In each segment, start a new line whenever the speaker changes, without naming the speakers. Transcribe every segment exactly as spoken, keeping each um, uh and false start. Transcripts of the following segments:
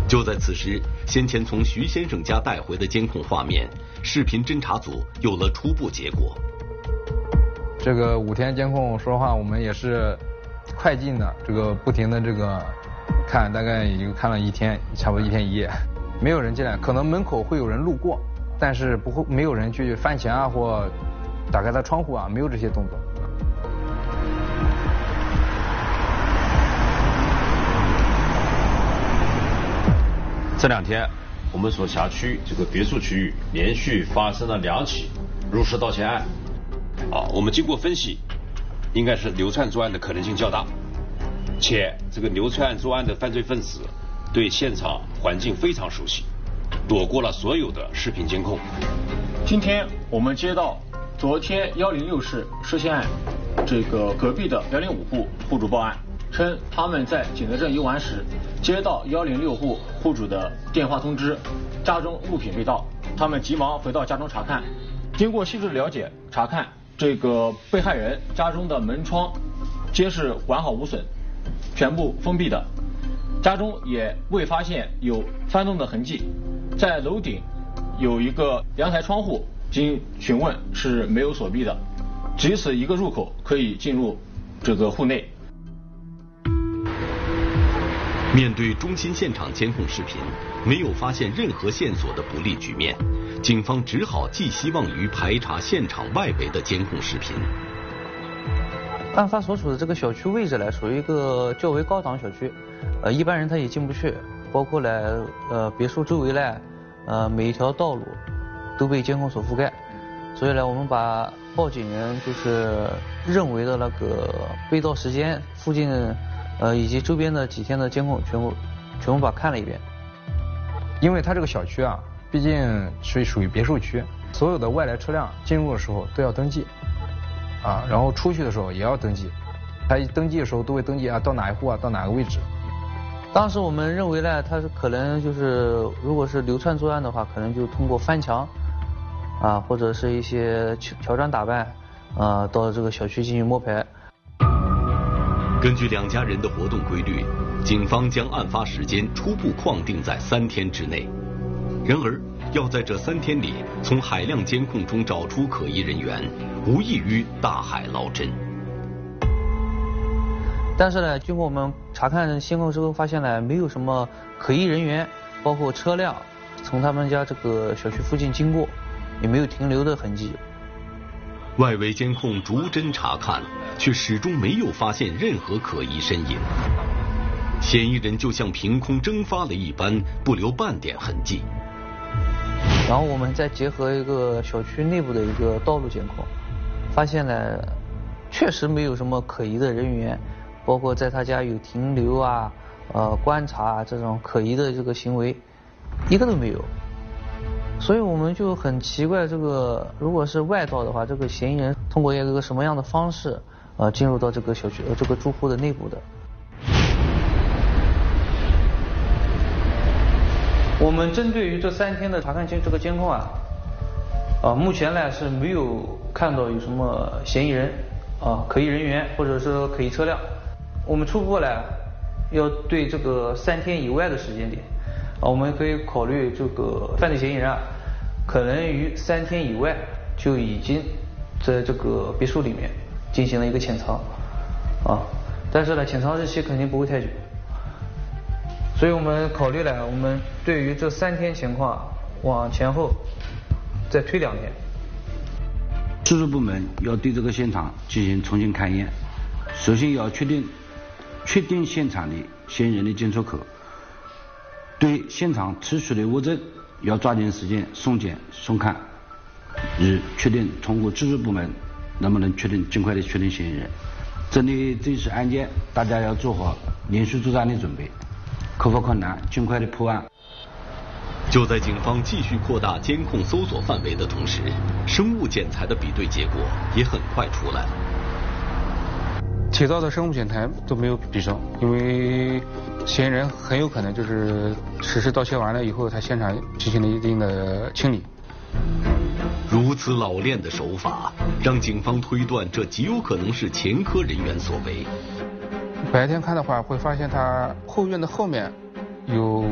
就在此时，先前从徐先生家带回的监控画面，视频侦查组有了初步结果。
这个五天监控，说实话，我们也是快进的，这个不停的这个看，大概也就看了一天，差不多一天一夜，没有人进来，可能门口会有人路过，但是不会没有人去翻墙啊或打开他窗户啊，没有这些动作。
这两天，我们所辖区这个别墅区域连续发生了两起入室盗窃案。啊，我们经过分析，应该是流窜作案的可能性较大，且这个流窜作案的犯罪分子对现场环境非常熟悉，躲过了所有的视频监控。
今天我们接到昨天幺零六室涉嫌案这个隔壁的幺零五户户主报案，称他们在景德镇游玩时接到幺零六户户主的电话通知，家中物品被盗，他们急忙回到家中查看。经过细致了解查看，这个被害人家中的门窗皆是完好无损，全部封闭的，家中也未发现有翻动的痕迹。在楼顶有一个阳台窗户，经询问是没有锁闭的，只此一个入口可以进入这个户内。
面对中心现场监控视频没有发现任何线索的不利局面，警方只好寄希望于排查现场外围的监控视频。
案发所处的这个小区位置呢，属于一个较为高档小区，呃，一般人他也进不去，包括呢，呃，别墅周围呢，呃，每一条道路都被监控所覆盖，所以呢，我们把报警人就是认为的那个被盗时间附近，呃，以及周边的几天的监控全部全部把看了一遍。
因为它这个小区啊，毕竟是属于别墅区，所有的外来车辆进入的时候都要登记，啊，然后出去的时候也要登记。他登记的时候都会登记啊，到哪一户啊，到哪个位置。
当时我们认为呢，他是可能就是如果是流窜作案的话，可能就通过翻墙，啊，或者是一些乔装打扮，啊，到这个小区进行摸排。
根据两家人的活动规律，警方将案发时间初步框定在三天之内。然而，要在这三天里从海量监控中找出可疑人员，无异于大海捞针。
但是呢，经过我们查看监控之后，发现呢没有什么可疑人员，包括车辆从他们家这个小区附近经过，也没有停留的痕迹。
外围监控逐帧查看，却始终没有发现任何可疑身影。嫌疑人就像凭空蒸发了一般，不留半点痕迹。
然后我们再结合一个小区内部的一个道路监控，发现呢，确实没有什么可疑的人员，包括在他家有停留啊、呃观察啊这种可疑的这个行为，一个都没有。所以我们就很奇怪，这个如果是外盗的话，这个嫌疑人通过一个什么样的方式，呃，进入到这个小区、呃、这个住户的内部的？我们针对于这三天的查看监这个监控啊，呃，目前呢是没有看到有什么嫌疑人啊、呃、可疑人员或者说可疑车辆。我们初步呢要对这个三天以外的时间点。啊，我们可以考虑这个犯罪嫌疑人啊，可能于三天以外就已经在这个别墅里面进行了一个潜藏，啊，但是呢，潜藏日期肯定不会太久，所以我们考虑了，我们对于这三天情况往前后再推两天。
技术部门要对这个现场进行重新勘验，首先要确定确定现场的嫌疑人的进出口。对现场提取的物证要抓紧时间送检送看，以确定通过技术部门能不能确定尽快的确定嫌疑人。针对这起案件，大家要做好连续作战的准备，克服困难，尽快的破案。
就在警方继续扩大监控搜索范围的同时，生物检材的比对结果也很快出来了。
铁道的生物检材都没有比上，因为嫌疑人很有可能就是实施盗窃完了以后，他现场进行了一定的清理。
如此老练的手法，让警方推断这极有可能是前科人员所为。
白天看的话，会发现他后院的后面有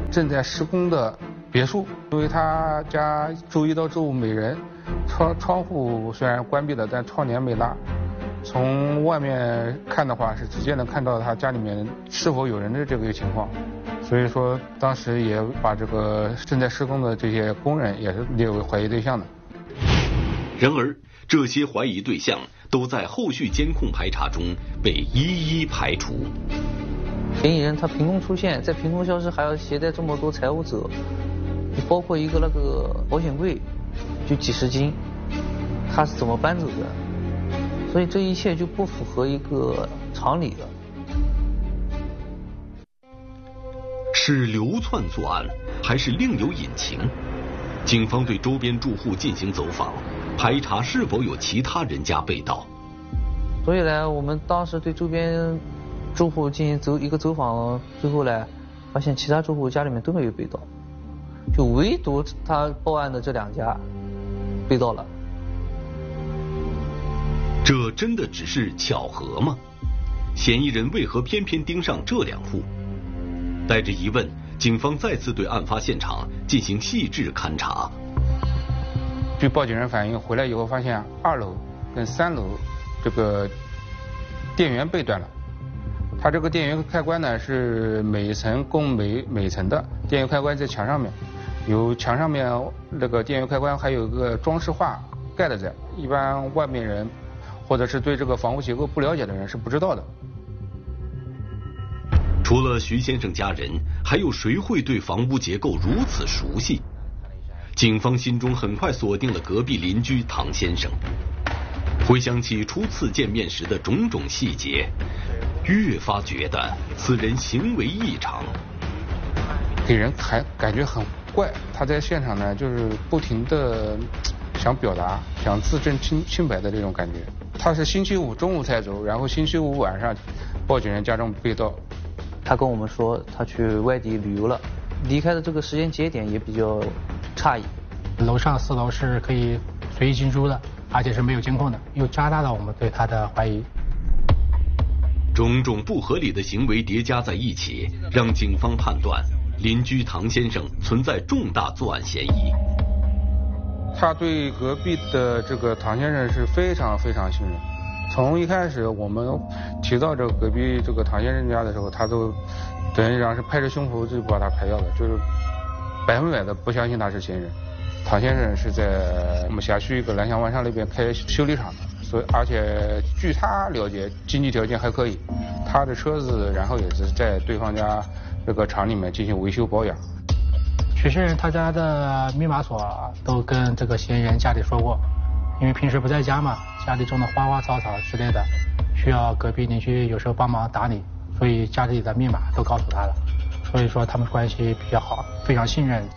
正在施工的别墅，因为他家周一到周五没人，窗窗户虽然关闭了，但窗帘没拉。从外面看的话，是直接能看到他家里面是否有人的这个情况。所以说，当时也把这个正在施工的这些工人也是列为怀疑对象的。
然而，这些怀疑对象都在后续监控排查中被一一排除。
嫌疑人他凭空出现，在凭空消失，还要携带这么多财物走，包括一个那个保险柜，就几十斤，他是怎么搬走的？所以这一切就不符合一个常理的。
是流窜作案，还是另有隐情？警方对周边住户进行走访，排查是否有其他人家被盗。
所以呢，我们当时对周边住户进行走一个走访，最后呢，发现其他住户家里面都没有被盗，就唯独他报案的这两家被盗了。
这真的只是巧合吗？嫌疑人为何偏偏盯上这两户？带着疑问，警方再次对案发现场进行细致勘查。
据报警人反映，回来以后发现二楼跟三楼这个电源被断了。它这个电源开关呢是每层共每每层的，电源开关在墙上面，有墙上面那个电源开关还有一个装饰画盖的在，一般外面人或者是对这个房屋结构不了解的人是不知道的。
除了徐先生家人，还有谁会对房屋结构如此熟悉？警方心中很快锁定了隔壁邻居唐先生。回想起初次见面时的种种细节，越发觉得此人行为异常，
给人还感觉很怪。他在现场呢，就是不停的想表达、想自证清清白的这种感觉。他是星期五中午才走，然后星期五晚上，报警人家中被盗。
他跟我们说他去外地旅游了，离开的这个时间节点也比较诧异。
楼上四楼是可以随意进出的，而且是没有监控的，又加大了我们对他的怀疑。
种种不合理的行为叠加在一起，让警方判断邻居唐先生存在重大作案嫌疑。
他对隔壁的这个唐先生是非常非常信任。从一开始我们提到这个隔壁这个唐先生家的时候，他都等于讲是拍着胸脯就把他排掉了，就是百分百的不相信他是嫌疑人。唐先生是在我们辖区一个蓝翔湾上那边开修理厂的，所以而且据他了解经济条件还可以，他的车子然后也是在对方家这个厂里面进行维修保养。
许先生他家的密码锁都跟这个嫌疑人家里说过，因为平时不在家嘛，家里种的花花草草之类的，需要隔壁邻居有时候帮忙打理，所以家里的密码都告诉他了，所以说他们关系比较好，非常信任。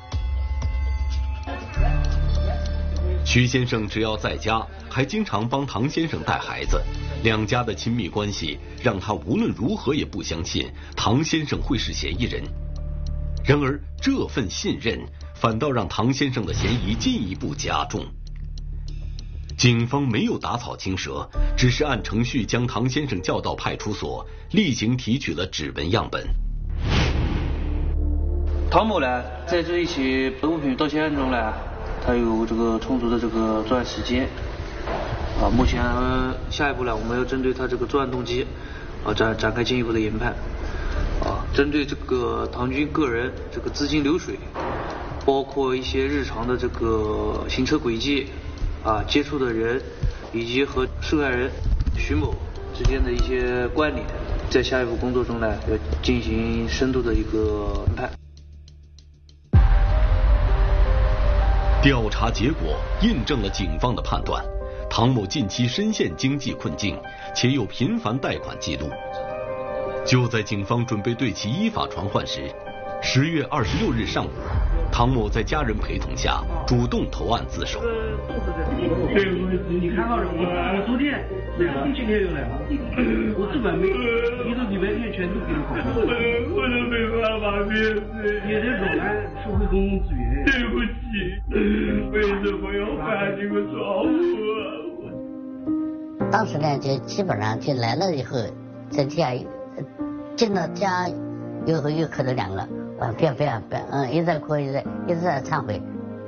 徐先生只要在家，还经常帮唐先生带孩子，两家的亲密关系让他无论如何也不相信唐先生会是嫌疑人。然而这份信任反倒让唐先生的嫌疑进一步加重。警方没有打草惊蛇，只是按程序将唐先生叫到派出所，例行提取了指纹样本。
唐某呢，在这一起物品盗窃案中呢，他有这个充足的这个作案时间。啊，目前下一步呢，我们要针对他这个作案动机，啊展展开进一步的研判。啊，针对这个唐军个人这个资金流水，包括一些日常的这个行车轨迹，啊接触的人，以及和受害人徐某之间的一些关联，在下一步工作中呢，要进行深度的一个研判。
调查结果印证了警方的判断，唐某近期深陷经济困境，且有频繁贷款记录。就在警方准备对其依法传唤时，十月二十六日上午，唐某在家人陪同下主动投案自首。
对，你看到了，我我昨天两个星期天就来了，我这边没，一个礼拜天全都给你搞。我都没办法面对。也在扰乱社会公共资源。对不起，为什么要犯这个错误？
当时呢，就基本上就来了以后，在家进到家以后又喝了两个， 别别别，嗯，一直哭，一直一直在忏悔。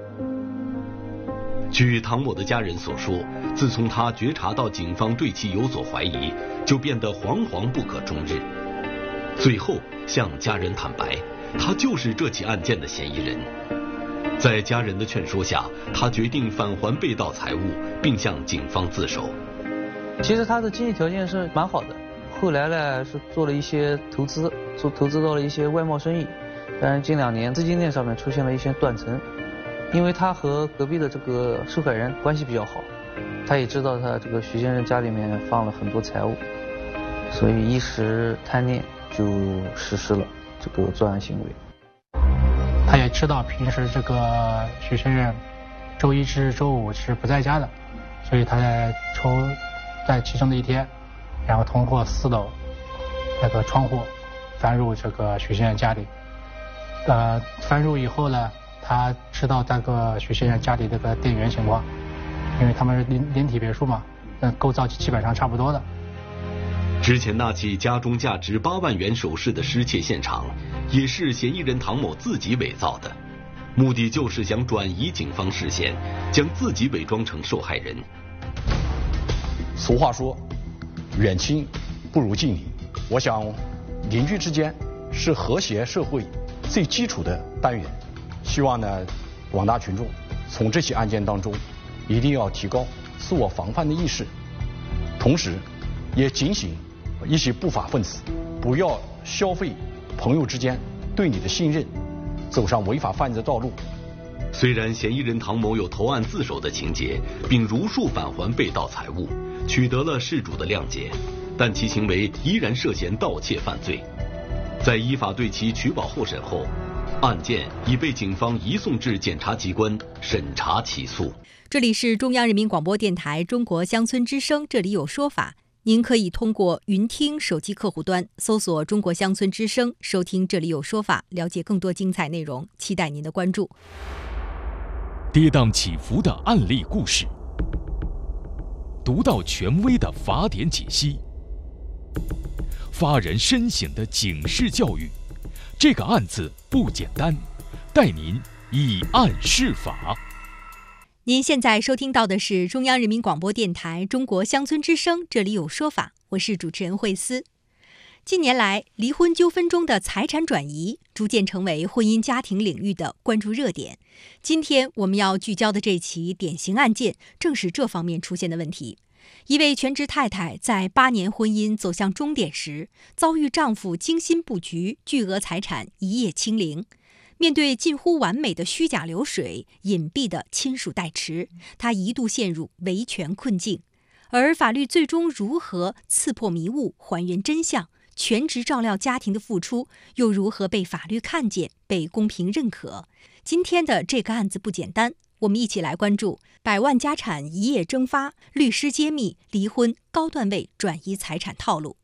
据唐某的家人所说，自从他觉察到警方对其有所怀疑，就变得惶惶不可终日。最后向家人坦白，他就是这起案件的嫌疑人。在家人的劝说下，他决定返还被盗财物，并向警方自首。
其实他的经济条件是蛮好的，后来呢是做了一些投资，做投资到了一些外贸生意，但是近两年资金链上面出现了一些断层，因为他和隔壁的这个受害人关系比较好，他也知道他这个徐先生家里面放了很多财物，所以一时贪念就实施了这个作案行为。
他也知道平时这个徐先生周一至周五是不在家的，所以他在抽在其中的一天，然后通过四楼那个窗户翻入这个徐先生家里。呃，翻入以后呢，他知道这个徐先生家里这个电源情况，因为他们是连连体别墅嘛，那构造基本上差不多的。
之前那起家中价值八万元首饰的失窃现场，也是嫌疑人唐某自己伪造的，目的就是想转移警方视线，将自己伪装成受害人。
俗话说，远亲不如近邻。我想，邻居之间是和谐社会最基础的单元。希望呢，广大群众从这起案件当中，一定要提高自我防范的意识，同时，也警醒一些不法分子，不要消费朋友之间对你的信任，走上违法犯罪道路。
虽然嫌疑人唐某有投案自首的情节，并如数返还被盗财物，取得了事主的谅解，但其行为依然涉嫌盗窃犯罪。在依法对其取保候审后，案件已被警方移送至检察机关审查起诉。
这里是中央人民广播电台中国乡村之声，这里有说法。您可以通过云听手机客户端搜索中国乡村之声，收听这里有说法，了解更多精彩内容，期待您的关注。
跌宕起伏的案例故事，独到权威的法典解析，发人深省的警示教育。这个案子不简单，带您以案释法。
您现在收听到的是中央人民广播电台中国乡村之声，这里有说法，我是主持人慧思。近年来，离婚纠纷中的财产转移逐渐成为婚姻家庭领域的关注热点。今天我们要聚焦的这起典型案件，正是这方面出现的问题。一位全职太太在八年婚姻走向终点时，遭遇丈夫精心布局、巨额财产一夜清零。面对近乎完美的虚假流水、隐蔽的亲属代持，她一度陷入维权困境。而法律最终如何刺破迷雾、还原真相？全职照料家庭的付出又如何被法律看见、被公平认可？今天的这个案子不简单，我们一起来关注百万家产一夜蒸发，律师揭秘离婚高段位转移财产套路。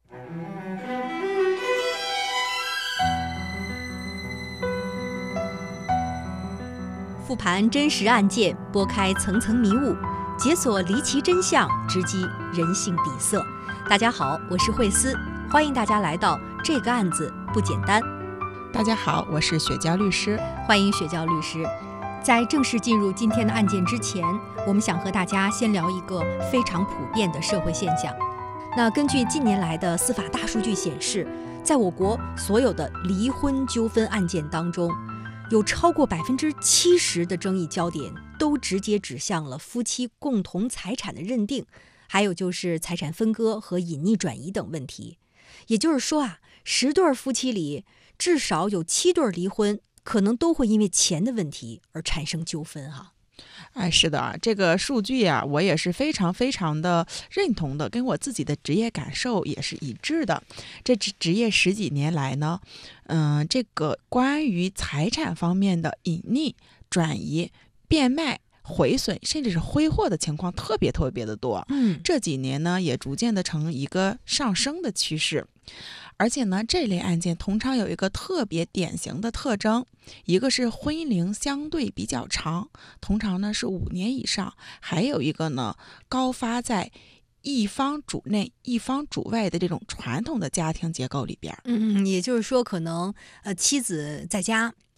复盘真实案件，拨开层层迷雾，解锁离奇真相，直击人性底色。大家好，我是慧思，欢迎大家来到这个案子不简单。
大家好，我是雪娇律师，
欢迎雪娇律师。在正式进入今天的案件之前，我们想和大家先聊一个非常普遍的社会现象。那根据近年来的司法大数据显示，在我国所有的离婚纠纷案件当中，有超过百分之七十的争议焦点都直接指向了夫妻共同财产的认定，还有就是财产分割和隐匿转移等问题。也就是说啊，十对夫妻里至少有七对离婚，可能都会因为钱的问题而产生纠纷哈、啊。
哎，是的，这个数据呀、啊，我也是非常非常的认同的，跟我自己的职业感受也是一致的。这职职业十几年来呢，嗯、呃，这个关于财产方面的隐匿、转移、变卖、毁损，甚至是挥霍的情况特别特别的多。
嗯，
这几年呢，也逐渐的呈一个上升的趋势。而且呢，这类案件通常有一个特别典型的特征，一个是婚姻龄相对比较长，通常呢是五年以上，还有一个呢高发在一方主内一方主外的这种传统的家庭结构里边。
嗯，也就是说可能呃妻子在家